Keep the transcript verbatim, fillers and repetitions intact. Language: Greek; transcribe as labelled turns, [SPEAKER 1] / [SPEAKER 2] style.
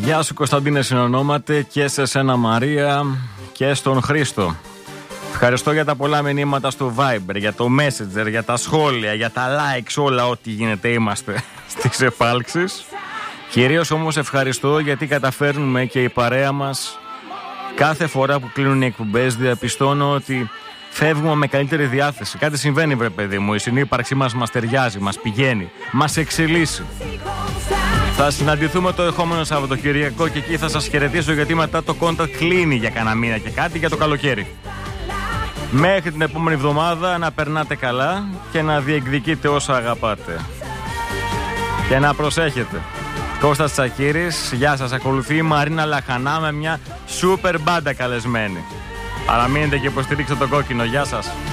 [SPEAKER 1] Γεια σου Κωνσταντίνε συνονόματι, και σε σένα Μαρία και στον Χρήστο. Ευχαριστώ για τα πολλά μηνύματα στο Viber, για το Messenger, για τα σχόλια, για τα likes, όλα ό,τι γίνεται είμαστε στις εφάλξεις. Κυρίως όμως ευχαριστώ γιατί καταφέρνουμε και η παρέα μας κάθε φορά που κλείνουν οι εκπομπές διαπιστώνω ότι φεύγουμε με καλύτερη διάθεση. Κάτι συμβαίνει βρε παιδί μου, η συνύπαρξή μας μας ταιριάζει, μας πηγαίνει, μας εξελίσσει. Θα συναντηθούμε το ερχόμενο Σαββατοκυριακό και εκεί θα σας χαιρετήσω γιατί μετά το contact κλείνει για κανένα μήνα και κάτι για το καλοκαίρι. Μέχρι την επόμενη εβδομάδα να περνάτε καλά και να διεκδικείτε όσα αγαπάτε. Και να προσέχετε. Κώστας Τσακίρης, γεια σας, ακολουθεί η Μαρίνα Λαχανά με μια σούπερ μπάντα καλεσμένη. Παραμείνετε και υποστηρίξτε το κόκκινο, γεια σας.